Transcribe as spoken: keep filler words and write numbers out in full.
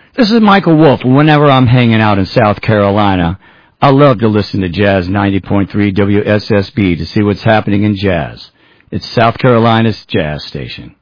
This is Michael Wolf. Whenever I'm hanging out in South Carolina, I love to listen to Jazz ninety point three W S S B to see what's happening in jazz. It's South Carolina's jazz station.